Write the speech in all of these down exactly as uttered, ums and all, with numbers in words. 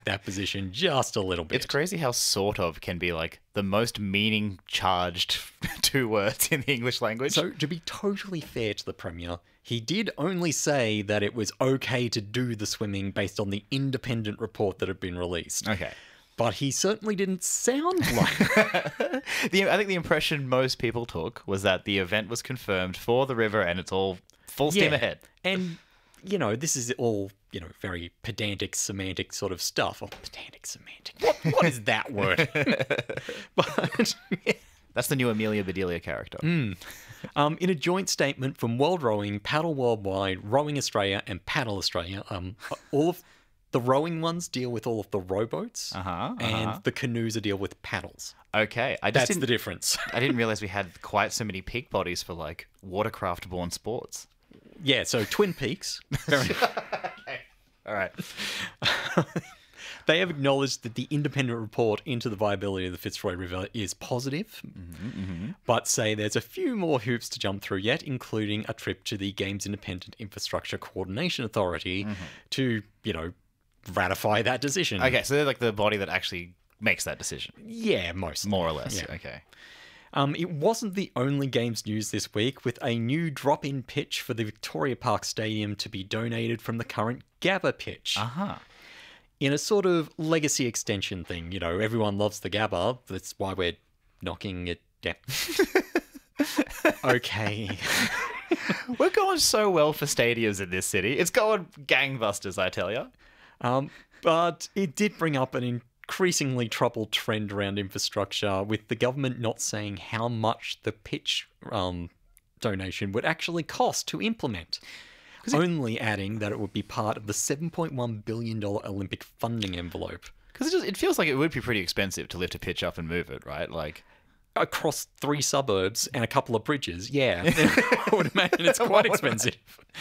that position just a little bit. It's crazy how sort of can be like the most meaning charged two words in the English language. So, to be totally fair to the Premier, he did only say that it was okay to do the swimming based on the independent report that had been released. Okay. But he certainly didn't sound like the, I think the impression most people took was that the event was confirmed for the river and it's all full steam Yeah. ahead. And, you know, this is all, you know, very pedantic, semantic sort of stuff. Oh, pedantic, semantic. What, what is that word? But That's the new Amelia Bedelia character. um, in a joint statement from World Rowing, Paddle Worldwide, Rowing Australia, and Paddle Australia, um, all of the rowing ones deal with all of the rowboats, Uh-huh, and uh-huh. the canoes deal with paddles. Okay. I just That's didn't, the difference. I didn't realize we had quite so many peak bodies for like watercraft-born sports. Yeah, so Twin Peaks. Very, All right. they have acknowledged that the independent report into the viability of the Fitzroy River is positive, but say there's a few more hoops to jump through yet, including a trip to the Games Independent Infrastructure Coordination Authority to, you know, ratify that decision. Okay, so they're like the body that actually makes that decision, Yeah, most. more or less. Yeah. Okay. Um, it wasn't the only games news this week, with a new drop-in pitch for the Victoria Park Stadium to be donated from the current Gabba pitch. Uh-huh. In a sort of legacy extension thing. You know, everyone loves the Gabba. That's why we're knocking it down. Okay. We're going so well for stadiums in this city. It's going gangbusters, I tell you. Um, but it did bring up an increasingly troubled trend around infrastructure, with the government not saying how much the pitch um, donation would actually cost to implement. Only adding that it would be part of the seven point one billion dollars Olympic funding envelope. Because it, just- it feels like it would be pretty expensive to lift a pitch up and move it, right? Like, Across three suburbs and a couple of bridges, yeah. I would imagine it's quite expensive.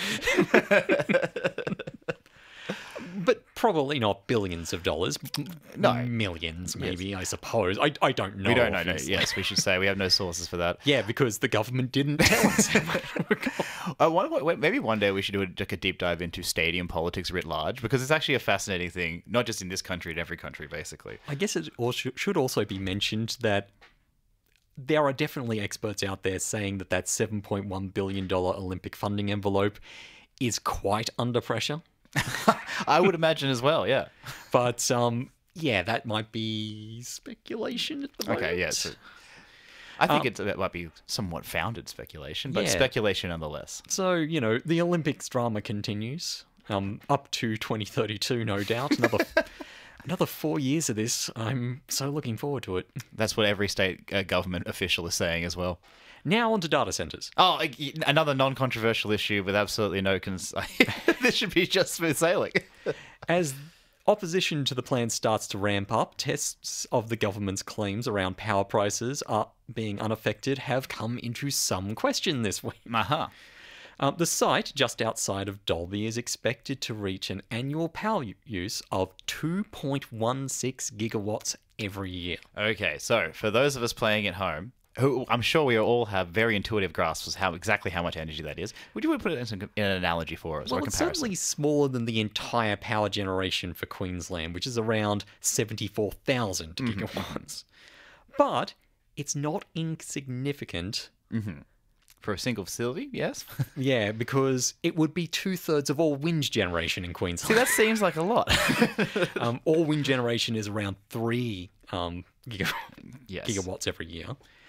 But probably not billions of dollars. No. Millions, maybe, I suppose. I, I don't know. we don't know. No, obviously. yes, we should say we have no sources for that. Yeah, because the government didn't tell us. Uh, one, wait, maybe one day we should do a, like a deep dive into stadium politics writ large, because it's actually a fascinating thing, not just in this country, in every country, basically. I guess it also, should also be mentioned that there are definitely experts out there saying that that seven point one billion dollars Olympic funding envelope is quite under pressure. I would imagine as well, yeah. But, um, yeah, that might be speculation at the moment. Okay, yeah. So I think Um, it's, it might be somewhat founded speculation, but Yeah. speculation nonetheless. So, you know, the Olympics drama continues, um, up to twenty thirty-two, no doubt. Another another four years of this. I'm so looking forward to it. That's what every state uh, government official is saying as well. Now on to data centers. Oh, like, y- another non-controversial issue with absolutely no cons. This should be just smooth sailing. As opposition to the plan starts to ramp up, tests of the government's claims around power prices are being unaffected have come into some question this week. Aha. Uh, the site, just outside of Dolby, is expected to reach an annual power u- use of two point one six gigawatts every year. Okay, so for those of us playing at home, who I'm sure we all have very intuitive grasps of how exactly how much energy that is, would you put it in, some, in an analogy for us or Well, a it's comparison? certainly smaller than the entire power generation for Queensland, which is around seventy-four thousand gigawatts. But it's not insignificant. For a single facility, yes. Yeah, because it would be two-thirds of all wind generation in See, Queensland. that seems like a lot. um, all wind generation is around three um, giga- Yes. gigawatts every year.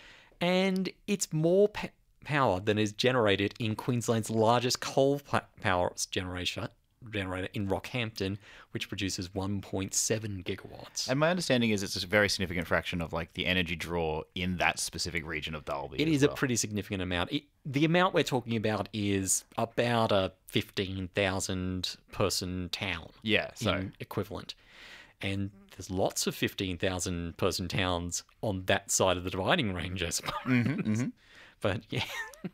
And it's more pa- power than is generated in Queensland's largest coal pa- power generation, generator in Rockhampton, which produces one point seven gigawatts. And my understanding is it's a very significant fraction of like the energy draw in that specific region of Dalby. It as is well. a pretty significant amount. It, the amount we're talking about is about a fifteen thousand person town. Yeah, so in equivalent. And there's lots of fifteen thousand person towns on that side of the dividing range, I suppose. Mm-hmm, But yeah.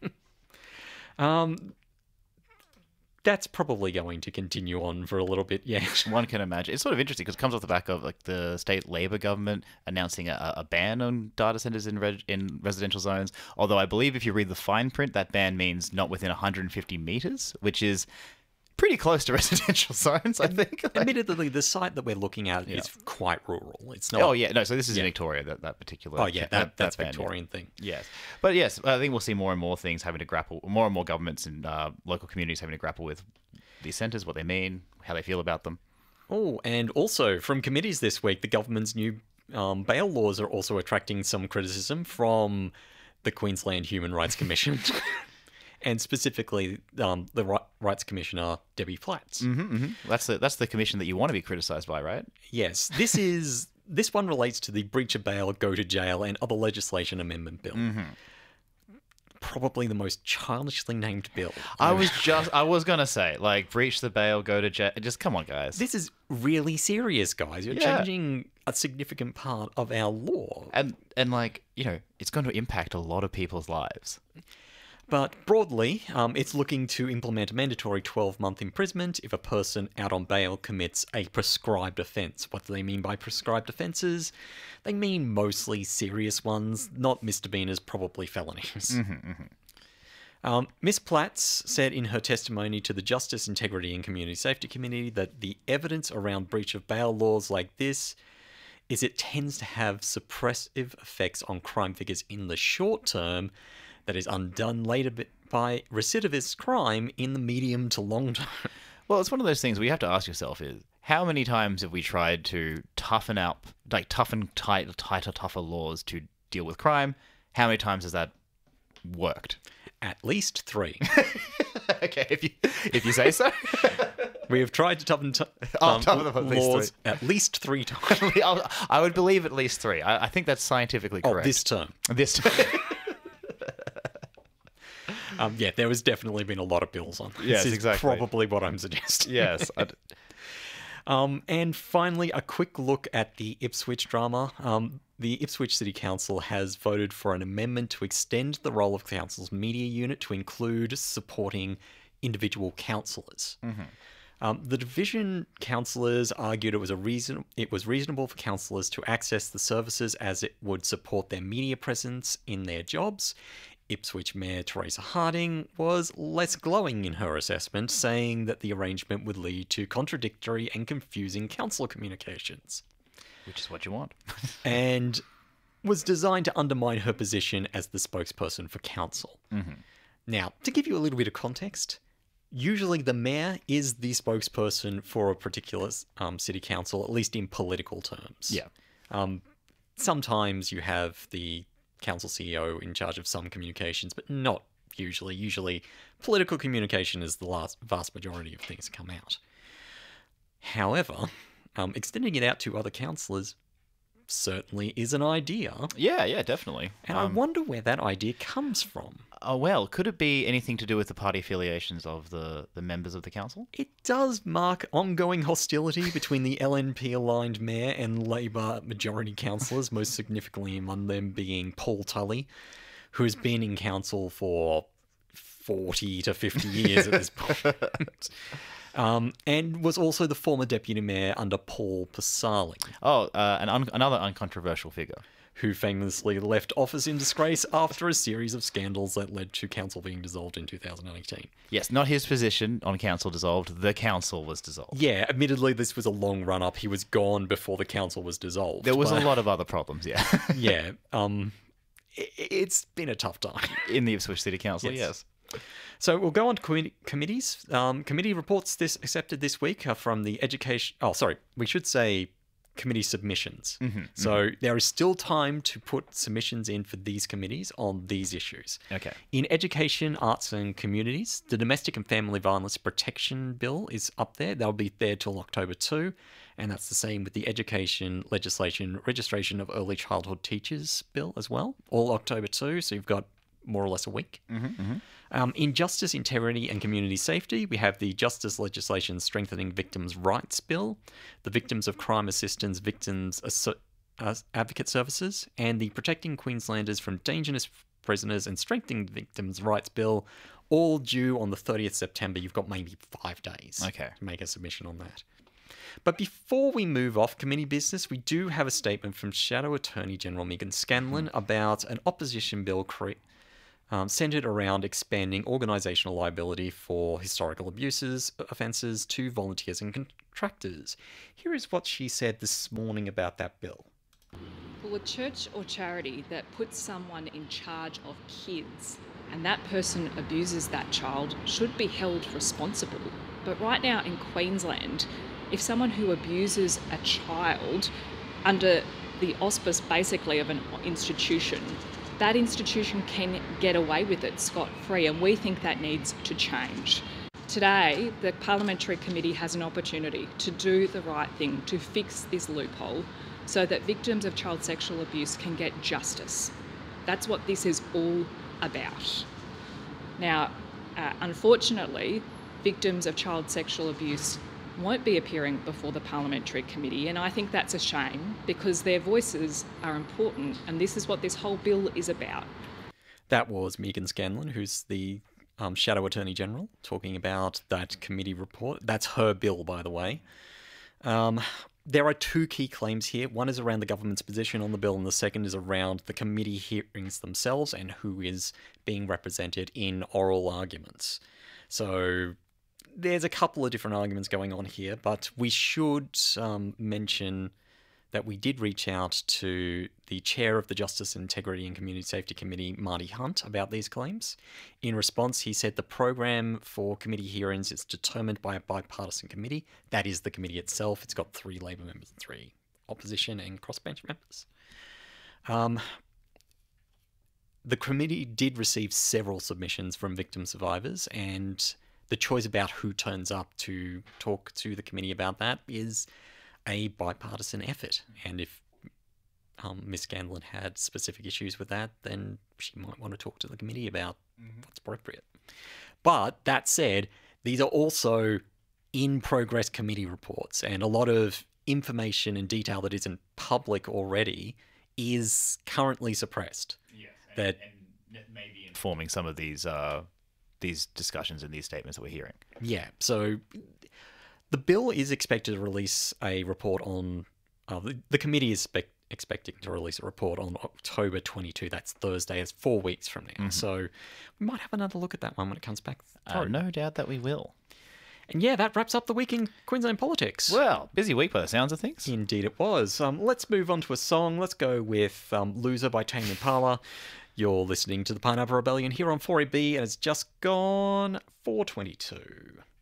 um, that's probably going to continue on for a little bit, yeah. one can imagine. It's sort of interesting because it comes off the back of like the state Labor government announcing a, a ban on data centers in re- in residential zones. Although I believe if you read the fine print, that ban means not within one hundred fifty meters, which is pretty close to residential zones, I think. Like- Admittedly, the site that we're looking at Yeah. is quite rural. It's not. oh yeah, no. So this is Yeah. in Victoria, that, that particular. Oh yeah, that, that's band, yeah. Victorian thing. Yes, but yes, I think we'll see more and more things having to grapple, more and more governments and uh, local communities having to grapple with these centres, what they mean, how they feel about them. Oh, and also from committees this week, the government's new um, bail laws are also attracting some criticism from the Queensland Human Rights Commission, and specifically um, the Ri- Rights Commissioner Debbie Flats. Mm-hmm, mm-hmm. That's the that's the commission that you want to be criticised by, right? Yes, this is this one relates to the breach of bail, go to jail, and other legislation amendment bill. Mm-hmm. Probably the most childishly named bill. I was just I was gonna say like breach the bail, go to jail. Just come on, guys. This is really serious, guys. You're Yeah. changing a significant part of our law. and and like you know, it's going to impact a lot of people's lives. But broadly, um, it's looking to implement a mandatory twelve-month imprisonment if a person out on bail commits a prescribed offence. What do they mean by prescribed offences? They mean mostly serious ones, not misdemeanours, probably felonies. Um, Miss Platts said in her testimony to the Justice, Integrity and Community Safety Committee that the evidence around breach of bail laws like this is it tends to have suppressive effects on crime figures in the short term that is undone later bi- by recidivist crime in the medium to long term. Well, it's one of those things where you have to ask yourself is how many times have we tried to toughen up, like toughen tight, tighter, tougher laws to deal with crime? How many times has that worked? At least three. Okay, if you if you say so. We have tried to toughen t- Oh, um, toughen them at least laws three. at least three times. I I would believe at least three. I, I think that's scientifically Oh, correct. this term. This. Um, yeah, there has definitely been a lot of bills on. Yes, this is exactly. probably what I'm suggesting. Yes. I'd- Um, and finally, a quick look at the Ipswich drama. Um, the Ipswich City Council has voted for an amendment to extend the role of the council's media unit to include supporting individual councillors. Um, the division councillors argued it was a reason it was reasonable for councillors to access the services as it would support their media presence in their jobs. Ipswich Mayor Teresa Harding was less glowing in her assessment, saying that the arrangement would lead to contradictory and confusing council communications, Which is what you want. and was designed to undermine her position as the spokesperson for council. Now, to give you a little bit of context, usually the mayor is the spokesperson for a particular um, city council, at least in political terms. Yeah. Um, sometimes you have the council C E O in charge of some communications, but not usually. Usually, political communication is the last vast majority of things that come out. However, um, extending it out to other councillors certainly is an idea, Yeah, yeah, definitely. and I wonder where that idea comes from. Oh, well, could it be anything to do with the party affiliations of the, the members of the council? It does mark ongoing hostility between the L N P-aligned mayor and Labor majority councillors, most significantly among them being Paul Tully, who has been in council for forty to fifty years at this point, um, and was also the former deputy mayor under Paul Pasali, Oh, uh, an un- another uncontroversial figure. who famously left office in disgrace after a series of scandals that led to council being dissolved in two thousand eighteen. Yes, not his position on council dissolved. The council was dissolved. Yeah, admittedly, this was a long run-up. He was gone before the council was dissolved. There was but- a lot of other problems, yeah. yeah, um, i- it's been a tough time. In the Ipswich City Council, Yes. yes. So we'll go on to committee- committees. Um, committee reports this accepted this week are from the education. Oh, sorry, we should say committee submissions. So there is still time to put submissions in for these committees on these issues. Okay. In education, arts and communities, the Domestic and Family Violence Protection Bill is up there. That'll be there till October second. And that's the same with the Education Legislation Registration of Early Childhood Teachers Bill as well. All October second, so you've got more or less a week. Um, in Justice, Integrity and Community Safety, we have the Justice Legislation Strengthening Victims' Rights Bill, the Victims of Crime Assistance Victims Asso- uh, Advocate Services, and the Protecting Queenslanders from Dangerous Prisoners and Strengthening Victims' Rights Bill, all due on the thirtieth of September. You've got maybe five days Okay. to make a submission on that. But before we move off committee business, we do have a statement from Shadow Attorney General Megan Scanlon about an opposition bill cre- um, centred around expanding organisational liability for historical abuses, offences to volunteers and contractors. Here is what she said this morning about that bill. Well, a church or charity that puts someone in charge of kids and that person abuses that child should be held responsible. But right now in Queensland, if someone who abuses a child under the auspice basically of an institution, that institution can get away with it scot-free, and we think that needs to change. Today, the Parliamentary Committee has an opportunity to do the right thing, to fix this loophole so that victims of child sexual abuse can get justice. That's what this is all about. Now, uh, unfortunately, victims of child sexual abuse won't be appearing before the Parliamentary Committee, and I think that's a shame because their voices are important, and this is what this whole bill is about. That was Megan Scanlon, who's the um, Shadow Attorney General, talking about that committee report. That's her bill, by the way. Um, there are two key claims here. One is around the government's position on the bill, and the second is around the committee hearings themselves and who is being represented in oral arguments. So there's a couple of different arguments going on here, but we should um, mention that we did reach out to the chair of the Justice, Integrity and Community Safety Committee, Marty Hunt, about these claims. In response, he said the program for committee hearings is determined by a bipartisan committee. That is the committee itself. It's got three Labor members and three opposition and crossbench members. Um, the committee did receive several submissions from victim survivors, and the choice about who turns up to talk to the committee about that is a bipartisan effort. And if um, Miss Scanlon had specific issues with that, then she might want to talk to the committee about mm-hmm. what's appropriate. But that said, these are also in-progress committee reports, and a lot of information and detail that isn't public already is currently suppressed. Yes, and, that and maybe informing some of these uh, these discussions and these statements that we're hearing. Yeah, so the bill is expected to release a report on, uh, the, the committee is spec- expecting to release a report on October twenty-second. That's Thursday. It's four weeks from now. Mm-hmm. So we might have another look at that one when it comes back. Uh, no doubt that we will. And yeah, that wraps up the week in Queensland politics. Well, busy week by the sounds of things. Indeed it was. Um, let's move on to a song. Let's go with um, Loser by Tame Impala. You're listening to the Pineapple Rebellion here on four A B, and it's just gone four twenty-two.